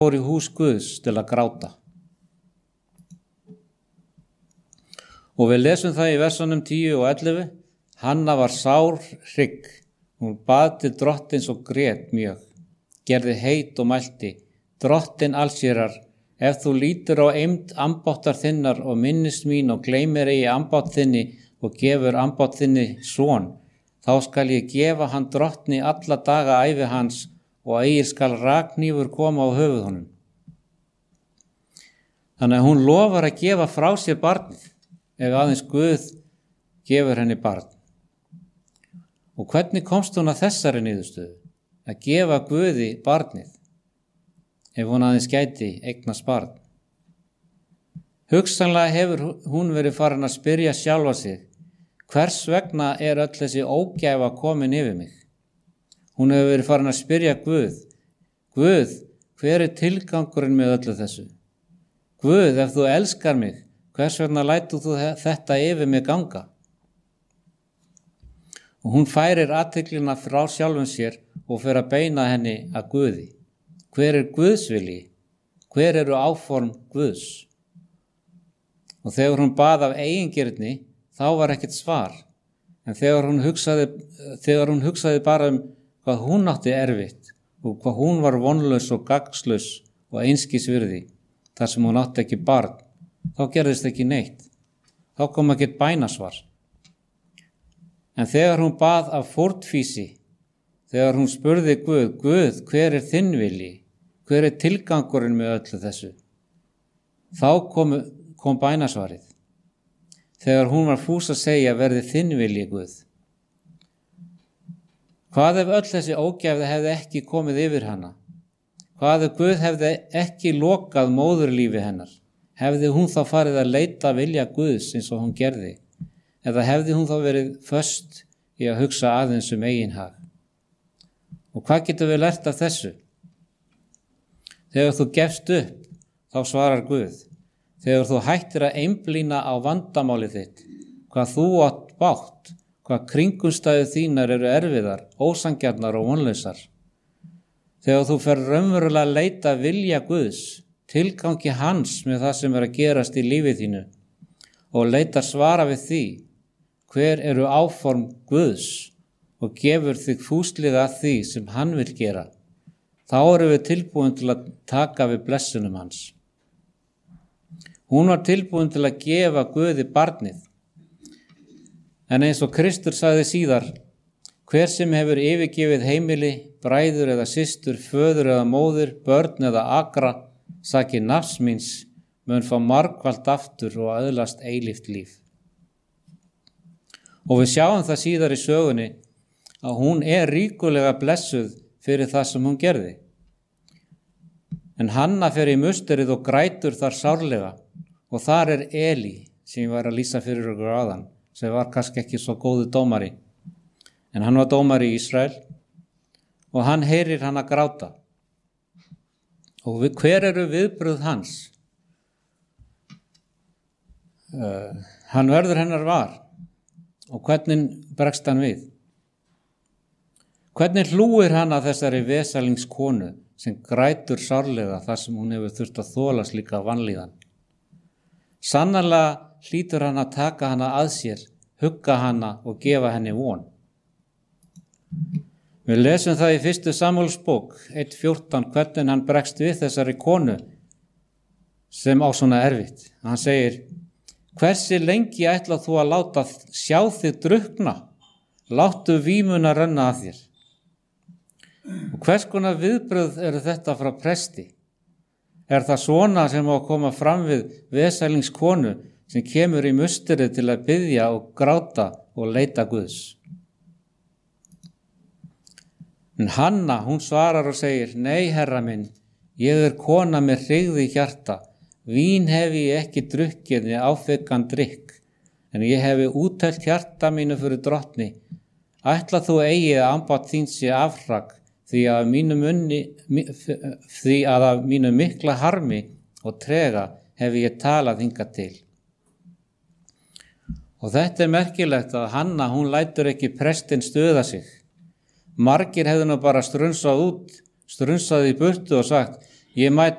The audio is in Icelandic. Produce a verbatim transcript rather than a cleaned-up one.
fór í hús Guðs til að gráta. Og við lesum það í versunum tíu og ellefu. Hanna var sár hrygg. Hún bað til drottins og grét mjög. Gerði heit og mælti. Drottin allshérar, ef þú lítur á eymd ambáttar þinnar og minnist mín og gleymir eigi ambátt þinni og gefur ambátt þinni son, þá skal ég gefa hann drottni alla daga ævi hans og eigi skal raknífur koma á höfuð honum. Þannig að hún lofar að gefa frá sér barnið, ef aðeins Guð gefur henni barn. Og hvernig komst hún að þessari niðurstöðu? Að gefa Guði barnið, ef hún aðeins gæti eignast barn. Hugsanlega hefur hún verið farin að spyrja sjálfa sig, hvers vegna er öll þessi ógæfa komin yfir mig? Hún hefur verið farin að spyrja Guð, Guð, hver er tilgangurinn með öllu þessu? Guð, ef þú elskar mig, hvers vegna lætur þú þetta yfir mig ganga? Og hún færir athyglina frá sjálfum sér og fer að beina henni að Guði. Hver er Guðs vilji? Hver eru áform Guðs? Og þegar hún bað af eigingirni, þá var ekkert svar. En þegar hún hugsaði, þegar hún hugsaði bara um hvað hún átti erfitt og hvað hún var vonlaus og gagnslaus og einskisvirði, þar sem hún átti ekki barn, þá gerðist ekki neitt. Þá kom ekkert bænasvar. En þegar hún bað af fórnfýsi, þegar hún spurði Guð, Guð, hver er þinn vilji? Hver er tilgangurinn með öllu þessu? Þá kom, kom bænasvarið. Þegar hún var fús að segja, verði þinn vilji, Guð. Hvað ef öll þessi ógæfði hefði ekki komið yfir hana? Hvað ef Guð hefði ekki lokað móðurlífi hennar? Hefði hún þá farið að leita vilja Guðs eins og hún gerði? Eða hefði hún þá verið föst í að hugsa aðeins um eigin hag? Og hvað getum við lært af þessu? Þegar þú gefst upp, þá svarar Guð. Þegar þú hættir að einblína á vandamálið þitt, hvað þú átt bátt, hvað kringumstæður þínar eru erfiðar, ósangjarnar og vonlausar. Þegar þú fer raunverulega að leita vilja Guðs, tilgangi hans með það sem er að gerast í lífið þínu og leita svara við því, hver eru áform Guðs og gefur þig fúslega að því sem hann vil gera. Þá erum við tilbúin til að taka við blessunum hans. Hún var tilbúin til að gefa Guði barnið. En eins og Kristur sagði síðar, hver sem hefur yfirgefið heimili, bræður eða systur, föður eða móðir, börn eða akra, saki nafs míns, mun fá margfalt aftur og öðlast eilíft líf. Og við sjáum það síðar í sögunni að hún er ríkulega blessuð fyrir það sem hún gerði. En Hanna fer í musterið og grætur þar sárlega og þar er Eli sem ég var að lýsa fyrir okkur áðan, sem var kannski ekki svo góðu dómari. En hann var dómari í Ísrael og hann heyrir hann að gráta. Og við, hver eru viðbrögð hans? Uh, hann verður hennar var og hvernig bregst hann við? Hvernig hlúir hann að þessari vesalingskonu sem grætur sárlega þar sem hún hefur þurft að þola slíka vanlíðan? Sannarlega hlýtur hann að taka hana að sér, hugga hana og gefa henni von. Við lesum það í fyrstu Samúelsbók eitt fjórtán hvernig hann bregst við þessari konu sem á svona erfitt. Hann segir, hversi lengi ætla þú að láta sjá þig drukkna? Láttu vímuna renna að þér. Og hvers konar viðbrögð eru þetta frá presti? Er það svona sem á að koma fram við vesalingskonu sem kemur í musterið til að biðja og gráta og leita Guðs? En Hanna, hún svarar og segir, nei, herra minn, ég er kona með hryggð í hjarta, vín hef ég ekki drukkið né áfengan drykk, en ég hefi úttelt hjarta mínu fyrir drottni. Ætla þú eigi að ambátt þín sé afhrak, því að mínu munni, því að af mínu mikla harmi og trega hef ég talað hingað til. Og þetta er merkilegt að Hanna, hún lætur ekki prestinn stöða sig. Margir hefðu nú bara strunsað út, strunsað í burtu og sagt, ég mæti